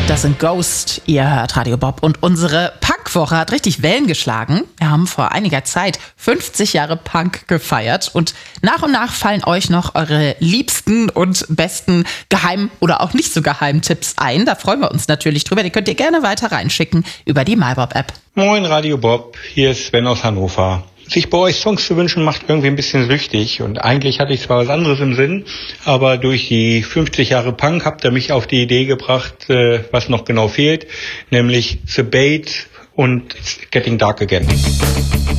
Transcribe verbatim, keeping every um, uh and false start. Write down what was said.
Das sind Ghost, ihr hört Radio Bob und unsere Punkwoche hat richtig Wellen geschlagen. Wir haben vor einiger Zeit fünfzig Jahre Punk gefeiert und nach und nach fallen euch noch eure liebsten und besten geheimen oder auch nicht so geheimen Tipps ein. Da freuen wir uns natürlich drüber. Die könnt ihr gerne weiter reinschicken über die MyBob-App. Moin Radio Bob, hier ist Sven aus Hannover. Sich bei euch Songs zu wünschen, macht irgendwie ein bisschen süchtig. Und eigentlich hatte ich zwar was anderes im Sinn, aber durch die fünfzig Jahre Punk habt ihr mich auf die Idee gebracht, äh, was noch genau fehlt, nämlich The Bait und It's Getting Dark Again.